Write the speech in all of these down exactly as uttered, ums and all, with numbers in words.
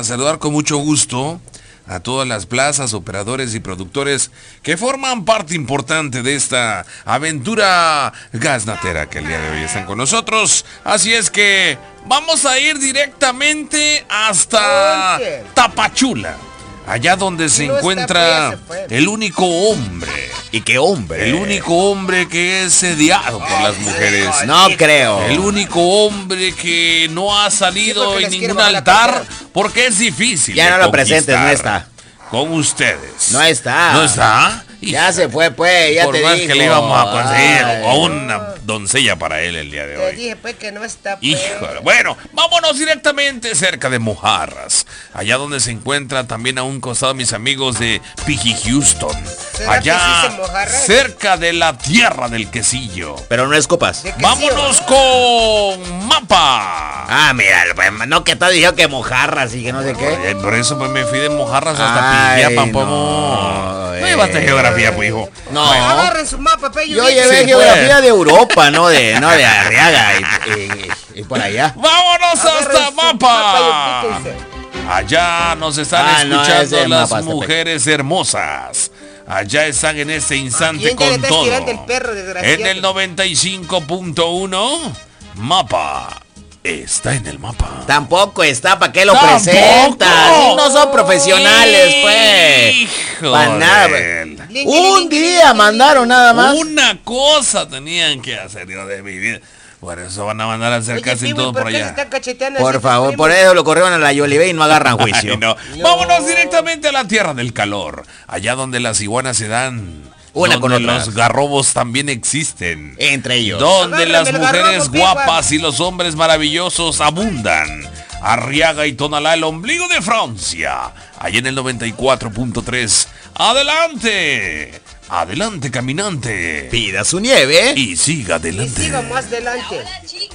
a saludar con mucho gusto a todas las plazas, operadores y productores que forman parte importante de esta aventura gasnatera que el día de hoy están con nosotros. Así es que vamos a ir directamente hasta Tapachula, allá donde se encuentra el único hombre. ¿Y qué hombre? El único hombre que es sediado por las mujeres. No creo. El único hombre que no ha salido en ningún altar porque es difícil. Ya no lo presentes, no está. Con ustedes. No está. ¿No está? Ya se fue, pues, ya por te más dijo. que le íbamos a conseguir Ay, a una doncella para él el día de hoy. Te dije, pues, que no está, pues. Híjole. Bueno, vámonos directamente cerca de Mojarras, allá donde se encuentra también a un costado mis amigos de Piji Houston. Allá cerca de la tierra del quesillo. Pero no es copas. Vámonos con Mapa. Ah, mira, pues, no que todo dijo que Mojarras y que no sé qué. Oye, por eso pues me fui de Mojarras hasta Pillapan, no, no, no llevaste geografía, pues, hijo. No. Bueno, agarren su mapa, pe, yo llevé sí, geografía pues. de Europa, no de, no de Arriaga y, y, y por allá. Vámonos hasta Mapa. Mapa. Allá nos están Ah, no, escuchando ese las Mapa, mujeres hermosas. Allá están en este instante con todo. El perro, en el noventa y cinco punto uno, Mapa. Está en el mapa. Tampoco está, ¿para qué lo ¿Tampoco? presentas? Si no son profesionales, pues. Para nada. Un día mandaron nada más. Una cosa tenían que hacer, Dios de mi vida. Por eso van a mandar a hacer Oye, casi Piwi, todo por ¿por qué allá. se están cacheteando Por así, favor, primo? por eso lo corrieron a la Yolivé y no agarran juicio. Ay, no. No. Vámonos directamente a la tierra del calor. Allá donde las iguanas se dan. Una donde con otra. los garrobos también existen. Entre ellos. Donde las Agárrame el mujeres garrobo, guapas y los hombres maravillosos abundan. Arriaga y Tonalá, el ombligo de Francia. Allá en el noventa y cuatro punto tres. ¡Adelante! Adelante, caminante. Pida su nieve. Y siga Y adelante. siga más adelante.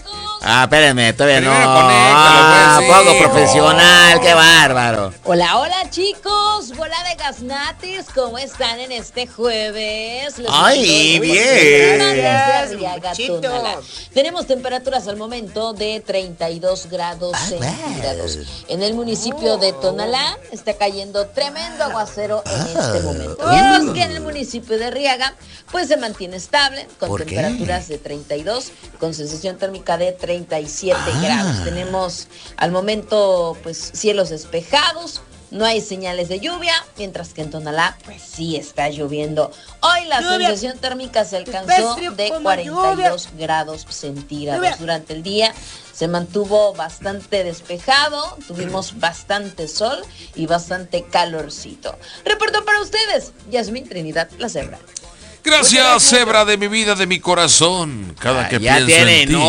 Ah, espérenme, todavía no. Primero conéctalo, Ah, pues, sí, poco hijo. profesional, qué bárbaro. Hola, hola chicos, bola de gaznatis, ¿cómo están en este jueves? Los Ay, saludo bien. desde Gracias, Arriaga, muchachito. Tonalá. Tenemos temperaturas al momento de treinta y dos grados Ah, centígrados. well. En el municipio de Tonalá está cayendo tremendo aguacero en Ah. este momento. Mientras que en el municipio de Arriaga, pues se mantiene estable con ¿Por qué? temperaturas de treinta y dos, con sensación térmica de treinta y siete Ah. grados. Tenemos al momento pues cielos despejados, no hay señales de lluvia, mientras que en Tonalá pues sí está lloviendo. Hoy la Lluvia. sensación térmica se alcanzó Frío de como cuarenta y dos lluvia. grados centígrados. Lluvia. Durante el día se mantuvo bastante despejado, tuvimos bastante sol y bastante calorcito. Reporto para ustedes, Yasmín Trinidad, la cebra. Gracias, cebra de mi vida, de mi corazón. Cada Ah, que ya pienso tiene en ti.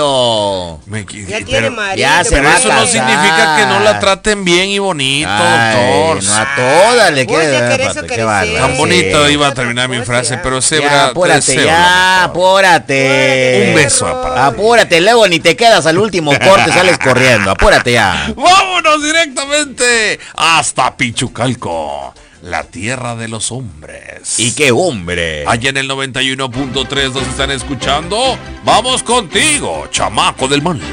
novio. Me qui- Ya pero- tiene marido. ya se Pero va a eso no casar. significa que no la traten bien y bonito, Ay, doctor. no a todas le Uy, quiere ya dar querés pata, eso qué crecer. bárbaro. Tan bonito Sí. iba a terminar mi frase, Ya. pero Ya, cebra, te apúrate, deseo ya, lo mejor. apúrate. Un beso para Apúrate, luego ni te quedas al último corte, sales corriendo. Apúrate ya. Vámonos directamente hasta Pichucalco, la tierra de los hombres. Y qué hombre. Allá en el noventa y uno punto tres nos están escuchando. Vamos contigo, chamaco del mal.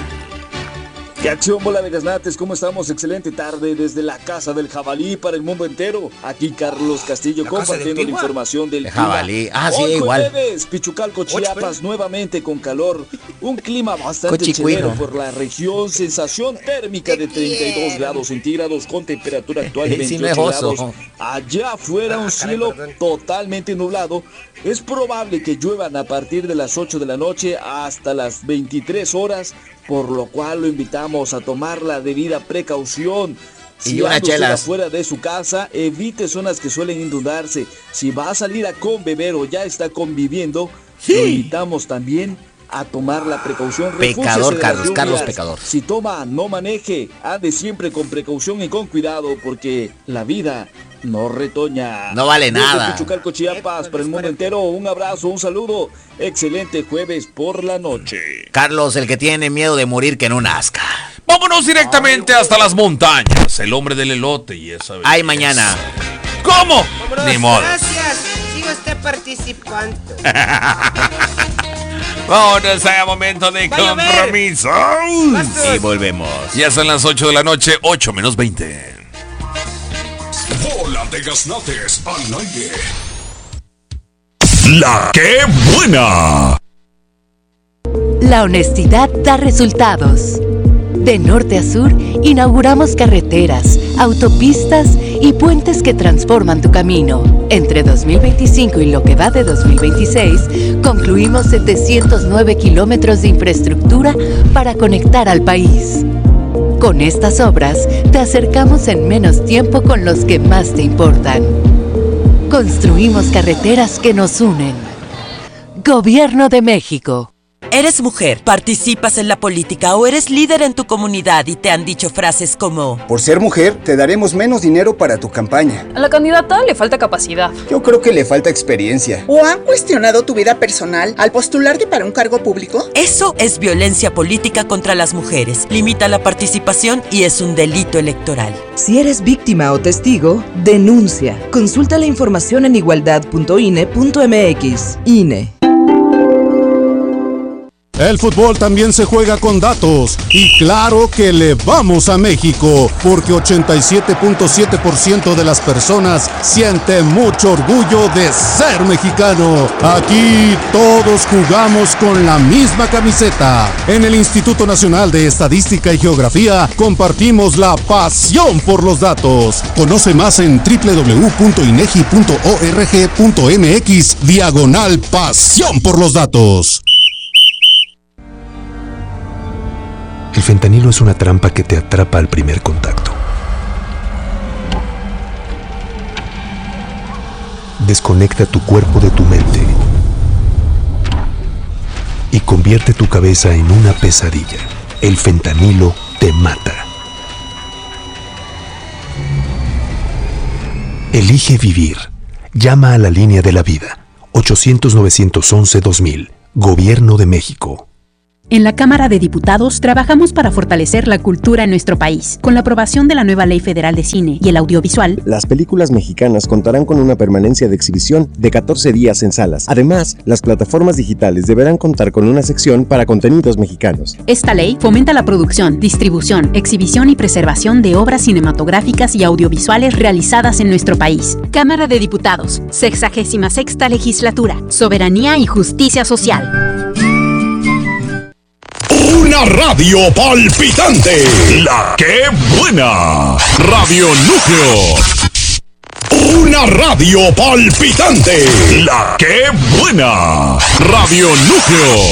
¡Qué acción, bola de gaznates! ¿Cómo estamos? Excelente tarde desde la Casa del Jabalí para el mundo entero. Aquí Carlos Castillo ¿La casa compartiendo del la Tigua? información del El clima. jabalí. Ah, sí, Hoy igual. jueves, Pichucalco, Chiapas, nuevamente con calor. Un clima bastante Cochicuino. chelero por la región. Sensación térmica de treinta y dos grados centígrados con temperatura actual de Sí, no es veintiocho oso. grados. Allá afuera un Ah, caray, cielo perdón. totalmente nublado. Es probable que lluevan a partir de las ocho de la noche hasta las veintitrés horas, por lo cual lo invitamos a tomar la debida precaución. Si Y unas anda usted chelas. afuera de su casa, evite zonas que suelen inundarse. Si va a salir a conbeber o ya está conviviendo, lo invitamos también a tomar la precaución. Refúgiese Pecador, de las Carlos, Carlos lluvias. pecador. Si toma, no maneje. Ande siempre con precaución y con cuidado, porque la vida no retoña. No vale Desde nada. Pichucalco, Chiapas, para el mundo entero, un abrazo, un saludo. Excelente jueves por la noche. Carlos, el que tiene miedo de morir que no nazca. Vámonos directamente hasta las montañas. El hombre del elote y esa Ay, belleza. mañana. ¿Cómo? Vámonos, Ni modo. Gracias. Siga usted participando. Vámonos a momento de compromiso. Y volvemos. Ya son las ocho de la noche, ocho menos veinte. Bola de Gaznates al aire. La que buena. La honestidad da resultados. De norte a sur, inauguramos carreteras, autopistas y puentes que transforman tu camino. Entre dos mil veinticinco y lo que va de dos mil veintiséis, concluimos setecientos nueve kilómetros de infraestructura para conectar al país. Con estas obras, te acercamos en menos tiempo con los que más te importan. Construimos carreteras que nos unen. Gobierno de México. ¿Eres mujer, participas en la política o eres líder en tu comunidad y te han dicho frases como: por ser mujer, te daremos menos dinero para tu campaña? A la candidata le falta capacidad. Yo creo que le falta experiencia. ¿O han cuestionado tu vida personal al postularte para un cargo público? Eso es violencia política contra las mujeres. Limita la participación y es un delito electoral. Si eres víctima o testigo, denuncia. Consulta la información en igualdad punto I N E punto M X. I N E. El fútbol también se juega con datos y claro que le vamos a México porque ochenta y siete punto siete por ciento de las personas siente mucho orgullo de ser mexicano. Aquí todos jugamos con la misma camiseta. En el Instituto Nacional de Estadística y Geografía compartimos la pasión por los datos. Conoce más en doble u doble u doble u punto inegi punto org punto m x diagonal pasión por los datos. El fentanilo es una trampa que te atrapa al primer contacto. Desconecta tu cuerpo de tu mente y convierte tu cabeza en una pesadilla. El fentanilo te mata. Elige vivir. Llama a la línea de la vida. ochocientos, novecientos once, dos mil. Gobierno de México. En la Cámara de Diputados trabajamos para fortalecer la cultura en nuestro país. Con la aprobación de la nueva Ley Federal de Cine y el Audiovisual, las películas mexicanas contarán con una permanencia de exhibición de catorce días en salas. Además, las plataformas digitales deberán contar con una sección para contenidos mexicanos. Esta ley fomenta la producción, distribución, exhibición y preservación de obras cinematográficas y audiovisuales realizadas en nuestro país. Cámara de Diputados, sexagésima sexta legislatura, soberanía y justicia social. Una radio palpitante. La que buena. Radio Núcleo. Una radio palpitante. La que buena. Radio Núcleo.